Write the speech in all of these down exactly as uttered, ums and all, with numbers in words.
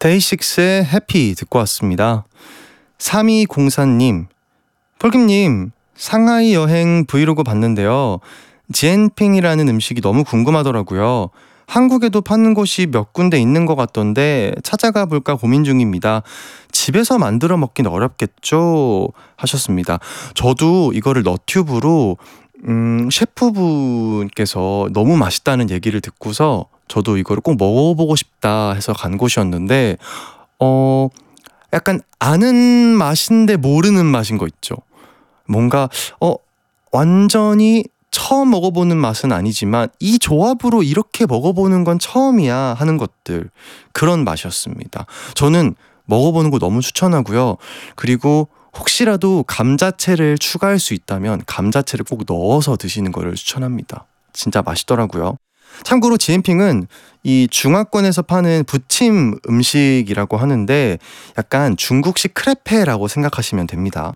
데이식스의 해피 듣고 왔습니다. 삼이공사님, 폴킴님, 상하이 여행 브이로그 봤는데요. 지엔핑이라는 음식이 너무 궁금하더라고요. 한국에도 파는 곳이 몇 군데 있는 것 같던데 찾아가 볼까 고민 중입니다. 집에서 만들어 먹긴 어렵겠죠? 하셨습니다. 저도 이거를 너튜브로 음, 셰프분께서 너무 맛있다는 얘기를 듣고서 저도 이거를 꼭 먹어보고 싶다 해서 간 곳이었는데 어 약간 아는 맛인데 모르는 맛인 거 있죠. 뭔가 어 완전히 처음 먹어보는 맛은 아니지만 이 조합으로 이렇게 먹어보는 건 처음이야 하는 것들, 그런 맛이었습니다. 저는 먹어보는 거 너무 추천하고요. 그리고 혹시라도 감자채를 추가할 수 있다면 감자채를 꼭 넣어서 드시는 거를 추천합니다. 진짜 맛있더라고요. 참고로 지엔핑은 이 중화권에서 파는 부침 음식이라고 하는데 약간 중국식 크레페라고 생각하시면 됩니다.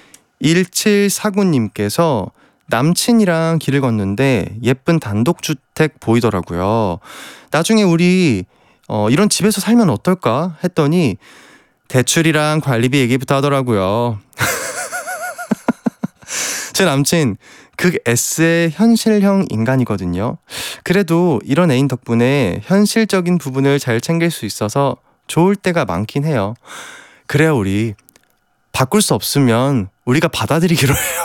일칠사구님께서 남친이랑 길을 걷는데 예쁜 단독주택 보이더라고요. 나중에 우리 어, 이런 집에서 살면 어떨까 했더니 대출이랑 관리비 얘기부터 하더라고요. 제 남친 극 S의 현실형 인간이거든요. 그래도 이런 애인 덕분에 현실적인 부분을 잘 챙길 수 있어서 좋을 때가 많긴 해요. 그래야 우리 바꿀 수 없으면 우리가 받아들이기로 해요.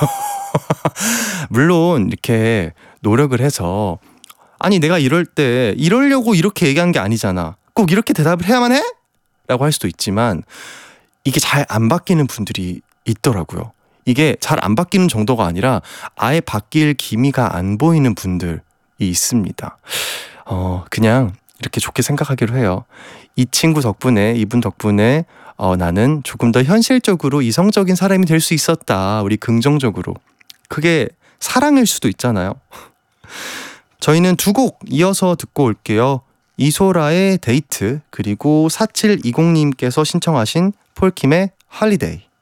물론 이렇게 노력을 해서 아니 내가 이럴 때 이러려고 이렇게 얘기한 게 아니잖아, 꼭 이렇게 대답을 해야만 해? 라고 할 수도 있지만 이게 잘 안 바뀌는 분들이 있더라고요. 이게 잘 안 바뀌는 정도가 아니라 아예 바뀔 기미가 안 보이는 분들이 있습니다. 어, 그냥 이렇게 좋게 생각하기로 해요. 이 친구 덕분에, 이분 덕분에 어, 나는 조금 더 현실적으로 이성적인 사람이 될 수 있었다. 우리 긍정적으로. 그게 사랑일 수도 있잖아요. 저희는 두 곡 이어서 듣고 올게요. 이소라의 데이트, 그리고 사칠이공님께서 신청하신 폴킴의 홀리데이.